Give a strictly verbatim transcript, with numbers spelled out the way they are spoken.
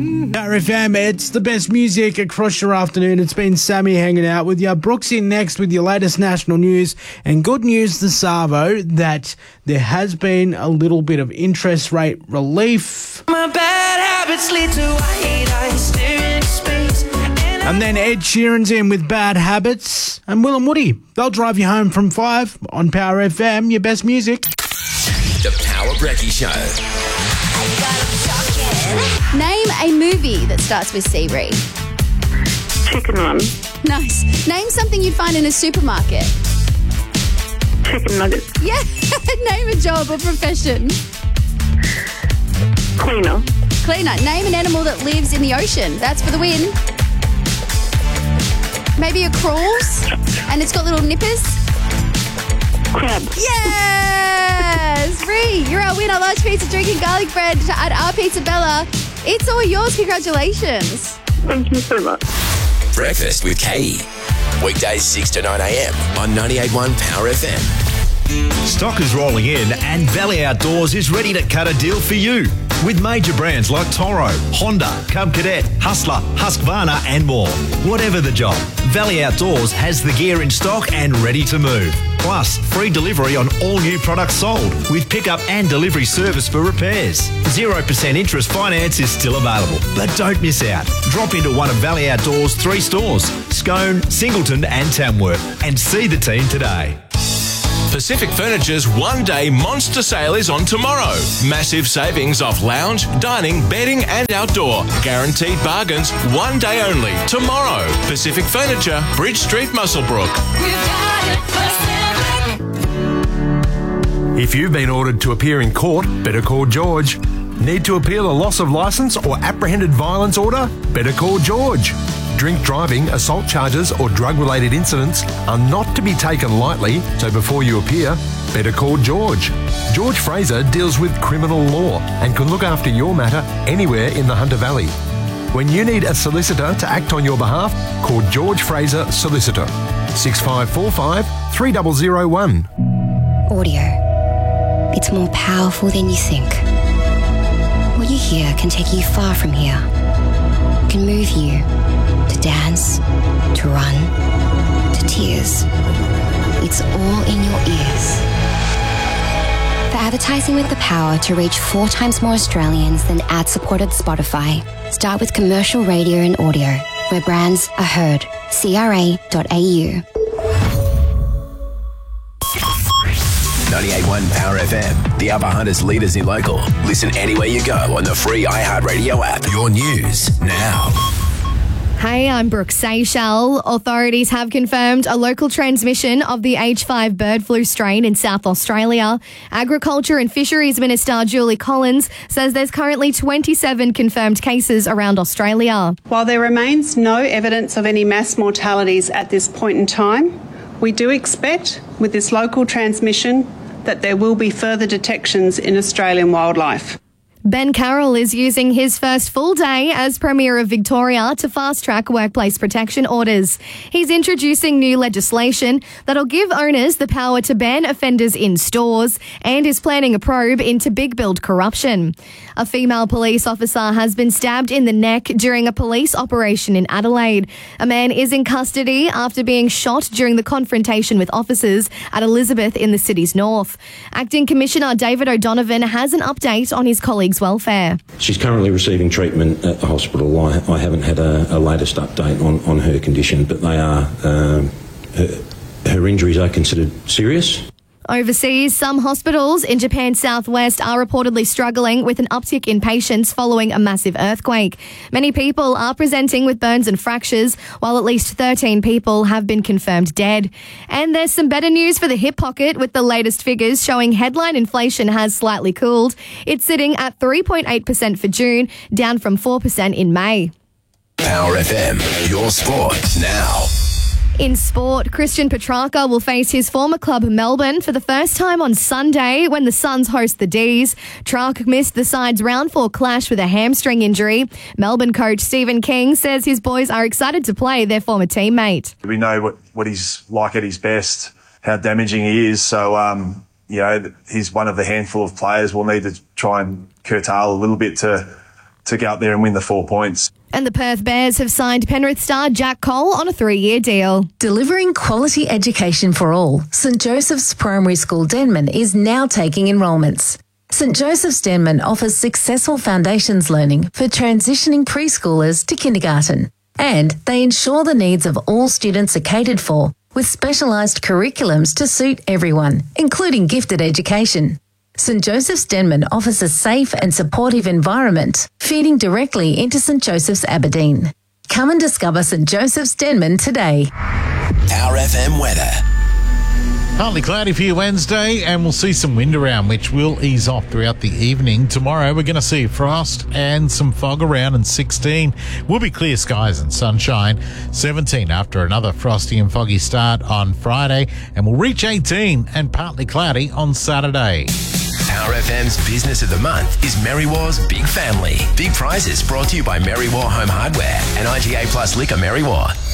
Power F M, it's the best music across your afternoon. It's been Sammy hanging out with you. Brooks in next with your latest national news. And good news to Savo that there has been a little bit of interest rate relief. My bad habits lead to white eyes staring into space. And, and then Ed Sheeran's in with Bad Habits. And Will and Woody, they'll drive you home from five on Power F M, your best music. The Power Brekkie Show. Name a movie that starts with C, Ree. Chicken Run. Nice. Name something you'd find in a supermarket. Chicken nuggets. Yeah. Name a job or profession. Cleaner. Cleaner. Name an animal that lives in the ocean. That's for the win. Maybe it crawls and it's got little nippers. Crab. Yes! Ree, you're our winner. Large pizza drinking garlic bread at our Pizza Bella. It's all yours. Congratulations. Thank you so much. Breakfast with Katie. Weekdays six to nine a.m. on ninety-eight point one Power F M. Stock is rolling in and Valley Outdoors is ready to cut a deal for you. With major brands like Toro, Honda, Cub Cadet, Hustler, Husqvarna and more. Whatever the job, Valley Outdoors has the gear in stock and ready to move. Plus, free delivery on all new products sold with pickup and delivery service for repairs. zero percent interest finance is still available. But don't miss out. Drop into one of Valley Outdoors' three stores, Scone, Singleton and Tamworth, and see the team today. Pacific Furniture's one-day monster sale is on tomorrow. Massive savings off lounge, dining, bedding and outdoor. Guaranteed bargains, one day only. Tomorrow. Pacific Furniture, Bridge Street, Muswellbrook. If you've been ordered to appear in court, better call George. Need to appeal a loss of licence or apprehended violence order? Better call George. Drink driving, assault charges or drug-related incidents are not to be taken lightly, so before you appear, better call George. George Fraser deals with criminal law and can look after your matter anywhere in the Hunter Valley. When you need a solicitor to act on your behalf, call George Fraser Solicitor. six five four five, three zero zero one. Audio. It's more powerful than you think. What you hear can take you far from here. It can move you to dance, to run, to tears. It's all in your ears. For advertising with the power to reach four times more Australians than ad-supported Spotify, start with commercial radio and audio, where brands are heard. C R A dot A U. ninety-eight point one Power F M, the Upper Hunters leaders in local. Listen anywhere you go on the free iHeartRadio app. Your news now. Hey, I'm Brooke Seychelles. Authorities have confirmed a local transmission of the H five bird flu strain in South Australia. Agriculture and Fisheries Minister Julie Collins says there's currently twenty-seven confirmed cases around Australia. While there remains no evidence of any mass mortalities at this point in time, we do expect, with this local transmission, that there will be further detections in Australian wildlife. Ben Carroll is using his first full day as Premier of Victoria to fast-track workplace protection orders. He's introducing new legislation that'll give owners the power to ban offenders in stores and is planning a probe into big build corruption. A female police officer has been stabbed in the neck during a police operation in Adelaide. A man is in custody after being shot during the confrontation with officers at Elizabeth in the city's north. Acting Commissioner David O'Donovan has an update on his colleague's welfare. She's currently receiving treatment at the hospital. I, I haven't had a, a latest update on, on her condition, but they are um, her, her injuries are considered serious. Overseas, some hospitals in Japan's southwest are reportedly struggling with an uptick in patients following a massive earthquake. Many people are presenting with burns and fractures, while at least thirteen people have been confirmed dead. And there's some better news for the hip pocket, with the latest figures showing headline inflation has slightly cooled. It's sitting at three point eight percent for June, down from four percent in May. Power F M, your sport now. In sport, Christian Petrarca will face his former club Melbourne for the first time on Sunday when the Suns host the D's. Trark missed the side's round four clash with a hamstring injury. Melbourne coach Stephen King says his boys are excited to play their former teammate. We know what, what he's like at his best, how damaging he is. So, um, you know, he's one of the handful of players we'll need to try and curtail a little bit to to go up there and win the four points. And the Perth Bears have signed Penrith star Jack Cole on a three-year deal. Delivering quality education for all, St Joseph's Primary School Denman is now taking enrolments. St Joseph's Denman offers successful foundations learning for transitioning preschoolers to kindergarten. And they ensure the needs of all students are catered for with specialised curriculums to suit everyone, including gifted education. St Joseph's Denman offers a safe and supportive environment, feeding directly into St Joseph's Aberdeen. Come and discover St Joseph's Denman today. Power F M weather. Partly cloudy for you Wednesday, and we'll see some wind around, which will ease off throughout the evening. Tomorrow, we're going to see frost and some fog around, and sixteen will be clear skies and sunshine. seventeen after another frosty and foggy start on Friday, and we'll reach eighteen and partly cloudy on Saturday. Power F M's Business of the Month is Merrywar's Big Family. Big prizes brought to you by Merrywar Home Hardware and I G A Plus Liquor Merrywar.